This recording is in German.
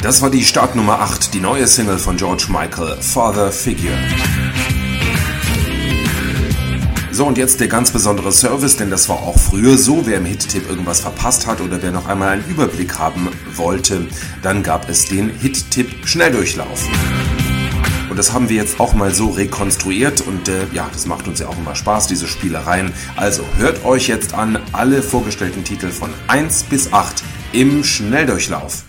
Das war die Startnummer 8, die neue Single von George Michael, Father Figure. So, und jetzt der ganz besondere Service, denn das war auch früher so. Wer im Hit-Tipp irgendwas verpasst hat oder wer noch einmal einen Überblick haben wollte, dann gab es den Hit-Tipp Schnelldurchlauf. Und das haben wir jetzt auch mal so rekonstruiert und das macht uns ja auch immer Spaß, diese Spielereien. Also hört euch jetzt an alle vorgestellten Titel von 1 bis 8 im Schnelldurchlauf.